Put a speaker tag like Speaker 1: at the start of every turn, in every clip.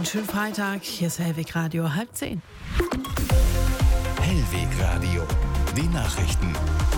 Speaker 1: Einen schönen Freitag. Hier ist Hellweg Radio 9:30.
Speaker 2: Hellweg Radio. Die Nachrichten.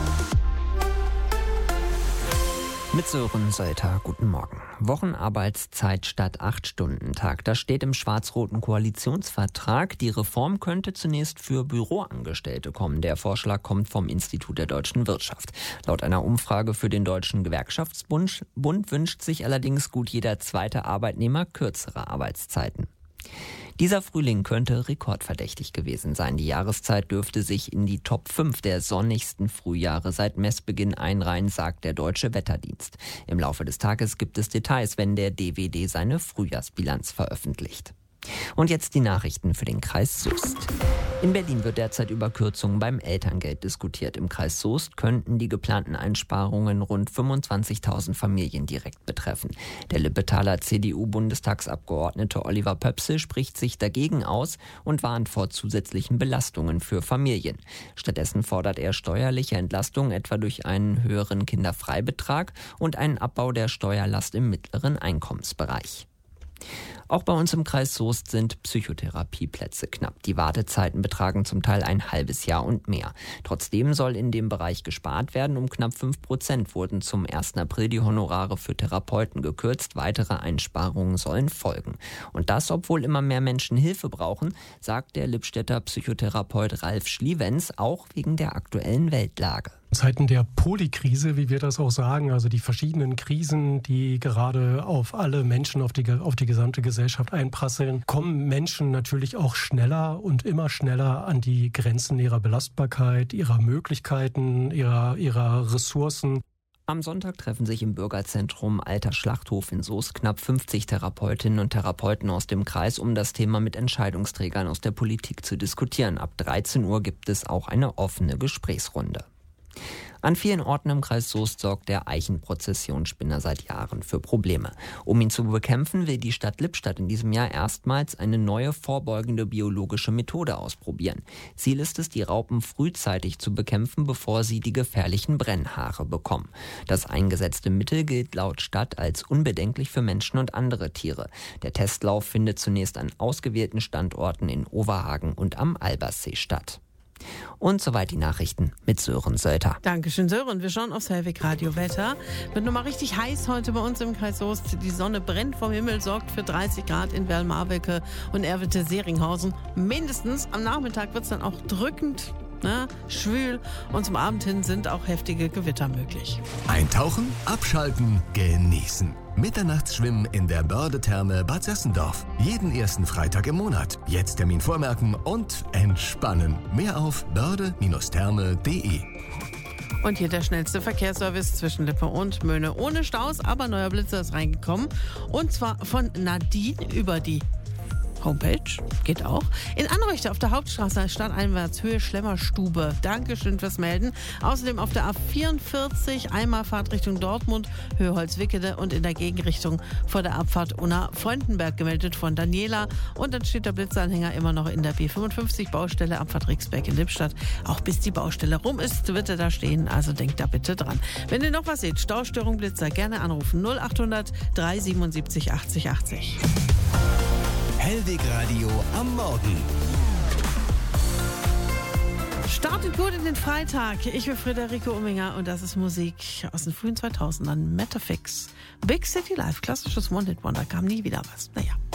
Speaker 3: Mit Sören Sölter, guten Morgen. Wochenarbeitszeit statt 8-Stunden-Tag. Das steht im schwarz-roten Koalitionsvertrag. Die Reform könnte zunächst für Büroangestellte kommen. Der Vorschlag kommt vom Institut der deutschen Wirtschaft. Laut einer Umfrage für den Deutschen Gewerkschaftsbund wünscht sich allerdings gut jeder zweite Arbeitnehmer kürzere Arbeitszeiten. Dieser Frühling könnte rekordverdächtig gewesen sein. Die Jahreszeit dürfte sich in die Top 5 der sonnigsten Frühjahre seit Messbeginn einreihen, sagt der Deutsche Wetterdienst. Im Laufe des Tages gibt es Details, wenn der DWD seine Frühjahrsbilanz veröffentlicht. Und jetzt die Nachrichten für den Kreis Soest. In Berlin wird derzeit über Kürzungen beim Elterngeld diskutiert. Im Kreis Soest könnten die geplanten Einsparungen rund 25.000 Familien direkt betreffen. Der Lippetaler CDU-Bundestagsabgeordnete Oliver Pöpsel spricht sich dagegen aus und warnt vor zusätzlichen Belastungen für Familien. Stattdessen fordert er steuerliche Entlastung, etwa durch einen höheren Kinderfreibetrag und einen Abbau der Steuerlast im mittleren Einkommensbereich. Auch bei uns im Kreis Soest sind Psychotherapieplätze knapp. Die Wartezeiten betragen zum Teil ein halbes Jahr und mehr. Trotzdem soll in dem Bereich gespart werden. Um knapp 5% wurden zum 1. April die Honorare für Therapeuten gekürzt. Weitere Einsparungen sollen folgen. Und das, obwohl immer mehr Menschen Hilfe brauchen, sagt der Lippstädter Psychotherapeut Ralf Schliewenz, auch wegen der aktuellen Weltlage.
Speaker 4: In Zeiten der Polykrise, wie wir das auch sagen, also die verschiedenen Krisen, die gerade auf alle Menschen, auf die gesamte Gesellschaft einprasseln, kommen Menschen natürlich auch schneller und immer schneller an die Grenzen ihrer Belastbarkeit, ihrer Möglichkeiten, ihrer Ressourcen.
Speaker 3: Am Sonntag treffen sich im Bürgerzentrum Alter Schlachthof in Soest knapp 50 Therapeutinnen und Therapeuten aus dem Kreis, um das Thema mit Entscheidungsträgern aus der Politik zu diskutieren. Ab 13 Uhr gibt es auch eine offene Gesprächsrunde. An vielen Orten im Kreis Soest sorgt der Eichenprozessionsspinner seit Jahren für Probleme. Um ihn zu bekämpfen, will die Stadt Lippstadt in diesem Jahr erstmals eine neue vorbeugende biologische Methode ausprobieren. Ziel ist es, die Raupen frühzeitig zu bekämpfen, bevor sie die gefährlichen Brennhaare bekommen. Das eingesetzte Mittel gilt laut Stadt als unbedenklich für Menschen und andere Tiere. Der Testlauf findet zunächst an ausgewählten Standorten in Overhagen und am Alberssee statt. Und soweit die Nachrichten mit Sören Sölter.
Speaker 1: Dankeschön, Sören. Wir schauen aufs Hellweg Radio Wetter. Wird nochmal richtig heiß heute bei uns im Kreis Soest. Die Sonne brennt vom Himmel, sorgt für 30 Grad in Werl-Marwecke und Erwitte-Seringhausen. Mindestens am Nachmittag wird es dann auch drückend, schwül, und zum Abend hin sind auch heftige Gewitter möglich.
Speaker 2: Eintauchen, abschalten, genießen. Mitternachtsschwimmen in der Börde-Therme Bad Sessendorf. Jeden ersten Freitag im Monat. Jetzt Termin vormerken und entspannen. Mehr auf börde-therme.de.
Speaker 1: Und hier der schnellste Verkehrsservice zwischen Lippe und Möhne. Ohne Staus, aber neuer Blitzer ist reingekommen. Und zwar von Nadine über die Homepage, geht auch. In Anröchte auf der Hauptstraße stadteinwärts Höhe Schlemmerstube. Dankeschön fürs Melden. Außerdem auf der A44 einmal Fahrt Richtung Dortmund, Höhe Holzwickede, und in der Gegenrichtung vor der Abfahrt Unna-Freudenberg gemeldet von Daniela. Und dann steht der Blitzanhänger immer noch in der B55 Baustelle Abfahrt Rixberg in Lippstadt. Auch bis die Baustelle rum ist, wird er da stehen, also denkt da bitte dran. Wenn ihr noch was seht, Staustörung, Blitzer, gerne anrufen 0800 377 80 80.
Speaker 2: Hellweg Radio am Morgen.
Speaker 1: Startet gut in den Freitag. Ich bin Friederike Umminger und das ist Musik aus den frühen 2000ern. Metafix. Big City Life, klassisches One-Hit-Wonder, kam nie wieder was. Naja.